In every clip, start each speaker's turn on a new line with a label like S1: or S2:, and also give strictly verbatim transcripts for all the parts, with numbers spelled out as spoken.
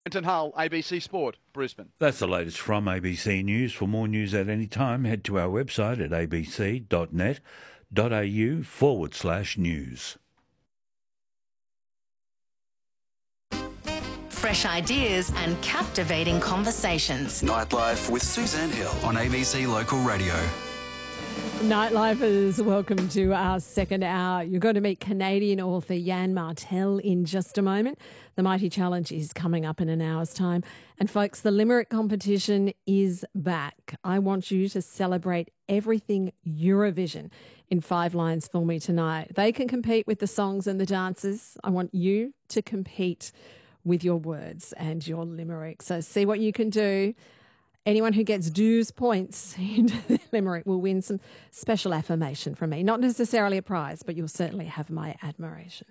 S1: Brenton Hull, A B C Sport, Brisbane.
S2: That's the latest from A B C News. For more news at any time, head to our website at abc.net.au forward slash news.
S3: Fresh ideas and captivating conversations.
S4: Nightlife with Suzanne Hill on A B C Local Radio.
S5: Nightlifers, welcome to our second hour. You're going to meet Canadian author Yann Martel in just a moment. The Mighty Challenge is coming up in an hour's time. And folks, the Limerick competition is back. I want you to celebrate everything Eurovision in five lines for me tonight. They can compete with the songs and the dances. I want you to compete with your words and your limerick. So see what you can do. Anyone who gets dues points into the limerick will win some special affirmation from me. Not necessarily a prize, but you'll certainly have my admiration.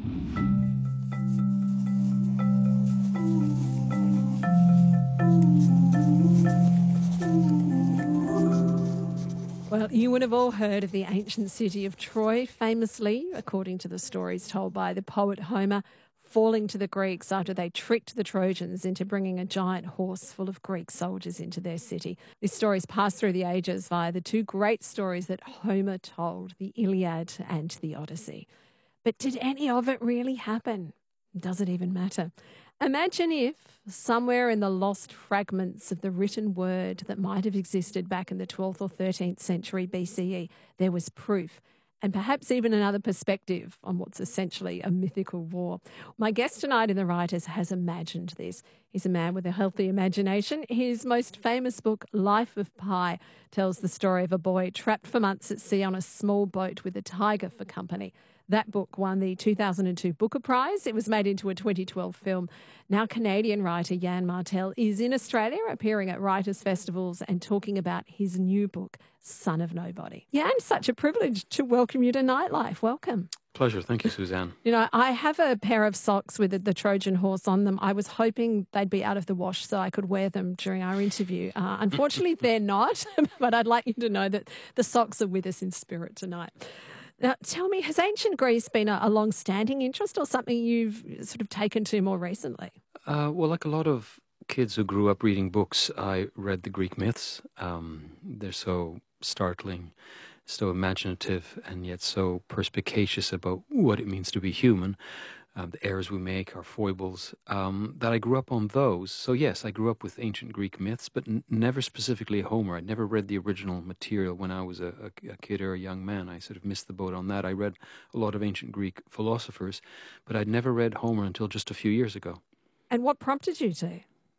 S5: Well, you would have all heard of the ancient city of Troy, famously, according to the stories told by the poet Homer, falling to the Greeks after they tricked the Trojans into bringing a giant horse full of Greek soldiers into their city. This story's passed through the ages via the two great stories that Homer told, the Iliad and the Odyssey. But did any of it really happen? Does it even matter? Imagine if, somewhere in the lost fragments of the written word that might have existed back in the twelfth or thirteenth century B C E, there was proof, and perhaps even another perspective on what's essentially a mythical war. My guest tonight in The Writers has imagined this. He's a man with a healthy imagination. His most famous book, Life of Pi, tells the story of a boy trapped for months at sea on a small boat with a tiger for company. That book won the two thousand two Booker Prize. It was made into a twenty twelve film. Now Canadian writer Yann Martel is in Australia, appearing at writers' festivals and talking about his new book, Son of Nobody. Yann, such a privilege to welcome you to Nightlife. Welcome.
S6: Pleasure. Thank you, Suzanne.
S5: You know, I have a pair of socks with the, the Trojan horse on them. I was hoping they'd be out of the wash so I could wear them during our interview. Uh, unfortunately, they're not, but I'd like you to know that the socks are with us in spirit tonight. Now, tell me, has ancient Greece been a, a long-standing interest or something you've sort of taken to more recently?
S6: Uh, well, like a lot of kids who grew up reading books, I read the Greek myths. Um, they're so startling, so imaginative, and yet so perspicacious about what it means to be human. Uh, the errors we make, our foibles, um, that I grew up on those. So yes, I grew up with ancient Greek myths, but n- never specifically Homer. I'd never read the original material when I was a, a, a kid or a young man. I sort of missed the boat on that. I read a lot of ancient Greek philosophers, but I'd never read Homer until just a few years ago.
S5: And what prompted you to?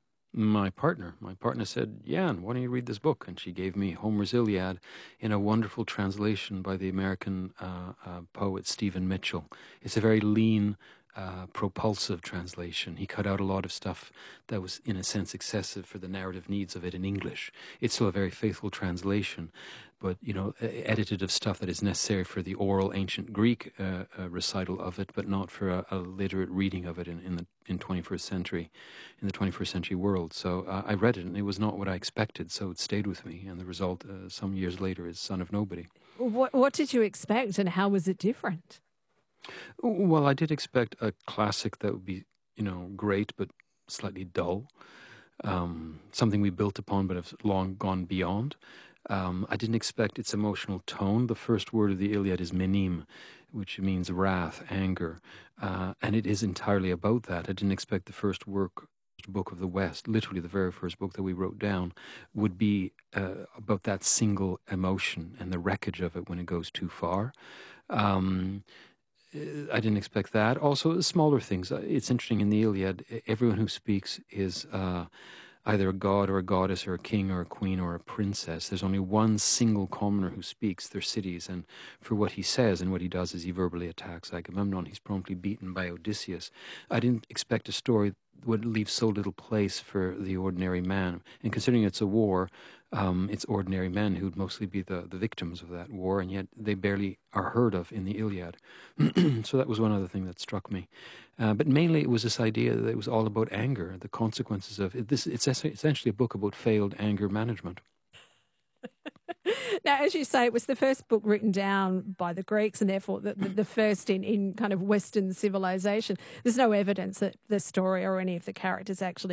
S6: My partner. My partner said, Yann, why don't you read this book? And she gave me Homer's Iliad in a wonderful translation by the American uh, uh, poet Stephen Mitchell. It's a very lean, Uh, propulsive translation. He cut out a lot of stuff that was, in a sense, excessive for the narrative needs of it in English. It's still a very faithful translation, but, you know, edited of stuff that is necessary for the oral ancient Greek uh, uh, recital of it, but not for a, a literate reading of it in, in the in twenty-first century, in the twenty-first century world. So uh, I read it, and it was not what I expected, so it stayed with me. And the result, uh, some years later, is Son of Nobody.
S5: What, what did you expect, and how was it different?
S6: Well, I did expect a classic that would be, you know, great, but slightly dull. Um, something we built upon, but have long gone beyond. Um, I didn't expect its emotional tone. The first word of the Iliad is menim, which means wrath, anger. Uh, and it is entirely about that. I didn't expect the first work, book of the West, literally the very first book that we wrote down, would be uh, about that single emotion and the wreckage of it when it goes too far. Um I didn't expect that. Also, smaller things. It's interesting in the Iliad, everyone who speaks is uh, either a god or a goddess or a king or a queen or a princess. There's only one single commoner who speaks, their cities, and for what he says and what he does is he verbally attacks Agamemnon. He's promptly beaten by Odysseus. I didn't expect a story would leave so little place for the ordinary man. And considering it's a war, um, it's ordinary men who'd mostly be the, the victims of that war, and yet they barely are heard of in the Iliad. So that was one other thing that struck me. Uh, but mainly it was this idea that it was all about anger, the consequences of it. This, it's essentially a book about failed anger management.
S5: Now, as you say, it was the first book written down by the Greeks and therefore the, the, the first in, in kind of Western civilization. There's no evidence that the story or any of the characters actually